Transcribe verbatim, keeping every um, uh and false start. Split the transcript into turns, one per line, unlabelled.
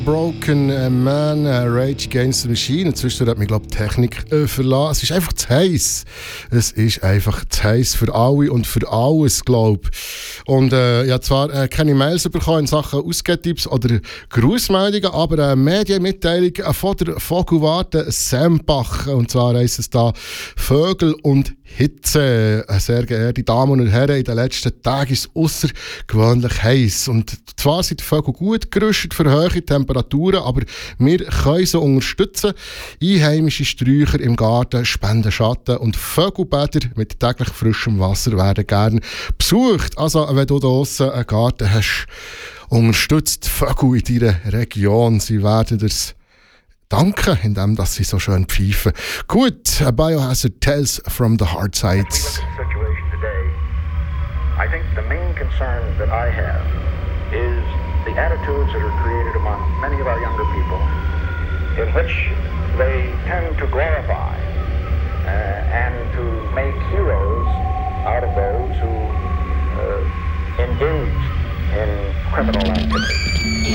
Broken Man, uh, Rage Against the Machine. Inzwischen hat mich, glaube ich, die Technik äh, verlassen. Es ist einfach zu heiß. Es ist einfach zu heiß für alle und für alles, glaube ich. Und äh, ich habe zwar äh, keine Mails bekommen in Sachen Ausgehtipps oder Grußmeldungen, aber eine Medienmitteilung von der Vogelwarte Sempach. Und zwar heisst es da Vögel und Hitze. Sehr geehrte Damen und Herren, in den letzten Tagen ist es außergewöhnlich heiß. Und zwar sind die Vögel gut gerüstet für hohe Temperaturen, aber wir können sie unterstützen. Einheimische Sträucher im Garten spenden Schatten und Vögelbäder mit täglich frischem Wasser werden gerne besucht. Also, wenn du draussen einen Garten hast, unterstützt Vögel in deiner Region. Sie werden dir's danken, indem dass sie so schön pfeifen. Gut, a Biohazard Tales from the Hard Sides.
I think the main concern that I have is the attitudes that are created among many of our younger people in which they tend to glorify uh, and to make heroes out of those who uh, engage in criminal activity.